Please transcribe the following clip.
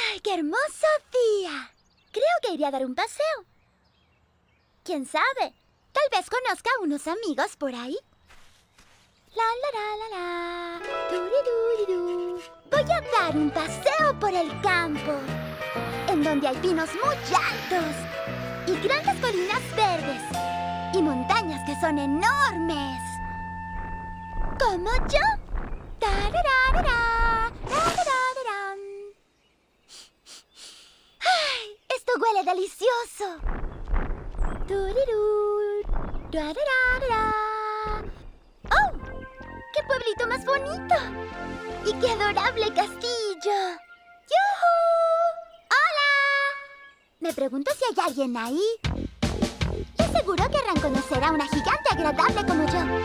¡Qué hermoso día! Creo que iré a dar un paseo. ¿Quién sabe? Tal vez conozca a unos amigos por ahí. La, la, la, la, la. Turirurirú. Voy a dar un paseo por el campo, en donde hay pinos muy altos y grandes colinas verdes y montañas que son enormes. ¿Como yo? Tarararara, tararararam. ¡Ay! Esto huele delicioso. Turirú, tarararara. ¡Oh! ¡Qué pueblito más bonito! ¡Y qué adorable castillo! ¡Yujú! ¡Hola! Me pregunto si hay alguien ahí. Yo seguro querrán conocer a una gigante agradable como yo.